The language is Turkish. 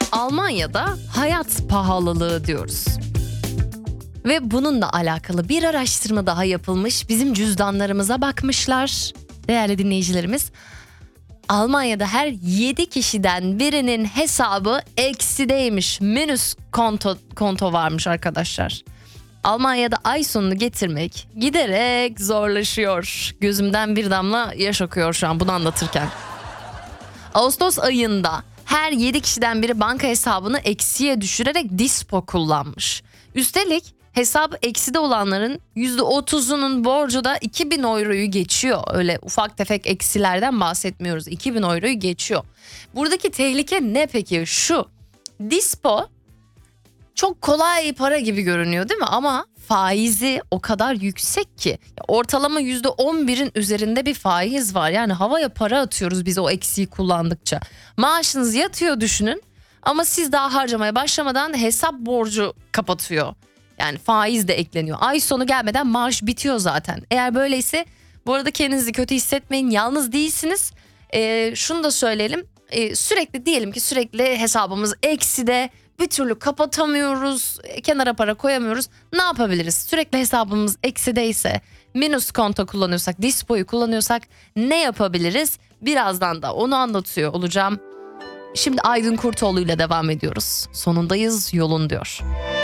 Almanya'da hayat pahalılığı diyoruz. Ve bununla alakalı bir araştırma daha yapılmış. Bizim cüzdanlarımıza bakmışlar değerli dinleyicilerimiz. Almanya'da her 7 kişiden birinin hesabı eksideymiş. Minus konto varmış arkadaşlar. Almanya'da ay sonunu getirmek giderek zorlaşıyor. Gözümden bir damla yaş akıyor şu an bunu anlatırken. Ağustos ayında her 7 kişiden biri banka hesabını eksiye düşürerek dispo kullanmış. Üstelik hesabı ekside olanların %30'unun borcu da 2000 euroyu geçiyor. Öyle ufak tefek eksilerden bahsetmiyoruz. 2000 euroyu geçiyor. Buradaki tehlike ne peki? Şu, dispo çok kolay para gibi görünüyor değil mi? Ama faizi o kadar yüksek ki. Ortalama %11'in üzerinde bir faiz var. Yani havaya para atıyoruz biz o eksiği kullandıkça. Maaşınız yatıyor düşünün. Ama siz daha harcamaya başlamadan hesap borcu kapatıyor. Yani faiz de ekleniyor. Ay sonu gelmeden maaş bitiyor zaten. Eğer böyleyse bu arada kendinizi kötü hissetmeyin. Yalnız değilsiniz. Şunu da söyleyelim. Sürekli diyelim ki sürekli hesabımız ekside. Bir türlü kapatamıyoruz. Kenara para koyamıyoruz. Ne yapabiliriz? Sürekli hesabımız eksideyse, minus konto kullanıyorsak, dispoyu kullanıyorsak ne yapabiliriz? Birazdan da onu anlatıyor olacağım. Şimdi Aydın Kurtoğlu ile devam ediyoruz. Sonundayız yolun diyor.